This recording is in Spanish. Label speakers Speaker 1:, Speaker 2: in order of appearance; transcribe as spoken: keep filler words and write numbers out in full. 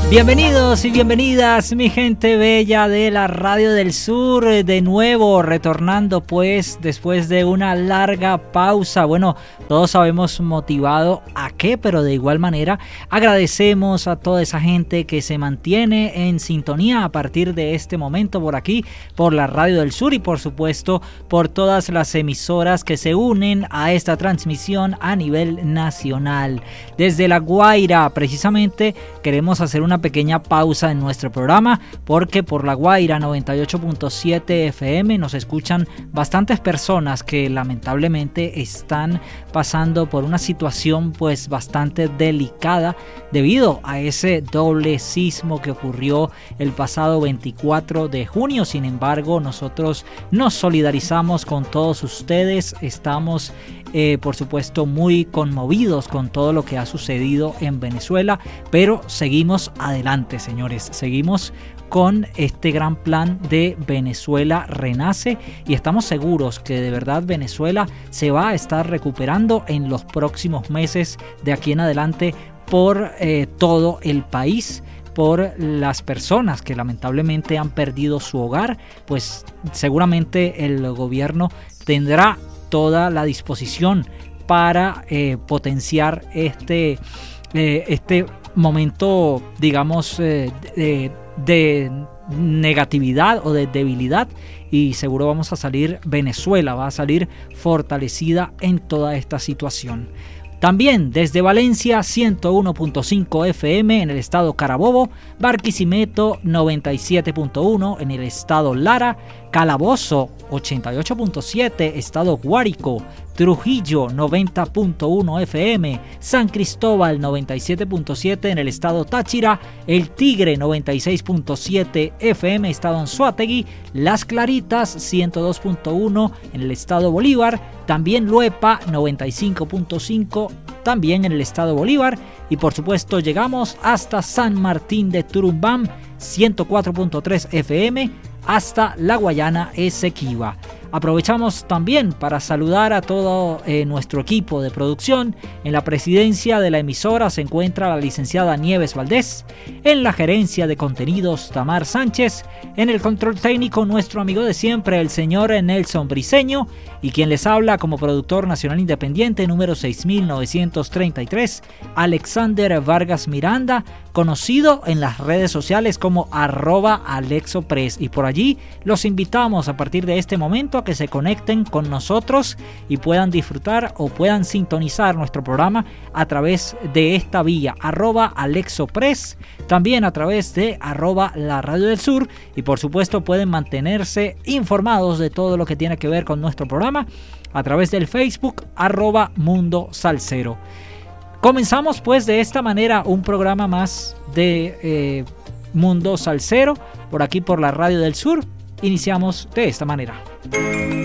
Speaker 1: Bienvenidos y bienvenidas, mi gente bella de la Radio del Sur, de nuevo retornando pues después de una larga pausa. Bueno, todos sabemos motivado a qué, pero de igual manera agradecemos a toda esa gente que se mantiene en sintonía a partir de este momento por aquí, por la Radio del Sur y por supuesto por todas las emisoras que se unen a esta transmisión a nivel nacional. Desde La Guaira, precisamente, queremos hacer una pequeña pausa en nuestro programa porque por La Guaira noventa y ocho punto siete F M nos escuchan bastantes personas que lamentablemente están pasando por una situación pues bastante delicada debido a ese doble sismo que ocurrió el pasado veinticuatro de junio. Sin embargo, nosotros nos solidarizamos con todos ustedes, estamos Eh, por supuesto muy conmovidos con todo lo que ha sucedido en Venezuela, pero seguimos adelante, señores, seguimos con este gran plan de Venezuela Renace y estamos seguros que de verdad Venezuela se va a estar recuperando en los próximos meses de aquí en adelante por eh, todo el país, por las personas que lamentablemente han perdido su hogar. Pues seguramente el gobierno tendrá toda la disposición para eh, potenciar este, eh, este momento, digamos, eh, de, de negatividad o de debilidad, y seguro vamos a salir, Venezuela va a salir fortalecida en toda esta situación. También desde Valencia ciento uno punto cinco F M en el estado Carabobo, Barquisimeto noventa y siete punto uno en el estado Lara, Calabozo ochenta y ocho punto siete estado Guárico, Trujillo noventa punto uno F M, San Cristóbal noventa y siete punto siete en el estado Táchira, El Tigre noventa y seis punto siete F M estado Anzoátegui, Las Claritas ciento dos punto uno en el estado Bolívar, también Luepa noventa y cinco punto cinco también en el estado Bolívar, y por supuesto llegamos hasta San Martín de Turumbán ciento cuatro punto tres F M hasta la Guayana Esequiba. Aprovechamos también para saludar a todo eh, nuestro equipo de producción. En la presidencia de la emisora se encuentra la licenciada Nieves Valdés, en la gerencia de contenidos Tamar Sánchez, en el control técnico nuestro amigo de siempre, el señor Nelson Briceño, y quien les habla como productor nacional independiente número seis mil novecientos treinta y tres, Alexander Vargas Miranda, conocido en las redes sociales como arroba alexopress, y por allí los invitamos a partir de este momento a que se conecten con nosotros y puedan disfrutar o puedan sintonizar nuestro programa a través de esta vía, arroba alexopress, también a través de arroba la Radio del Sur, y por supuesto pueden mantenerse informados de todo lo que tiene que ver con nuestro programa a través del Facebook arroba Mundo Salsero. Comenzamos pues de esta manera un programa más de eh, Mundo Salsero por aquí por la Radio del Sur. Iniciamos de esta manera.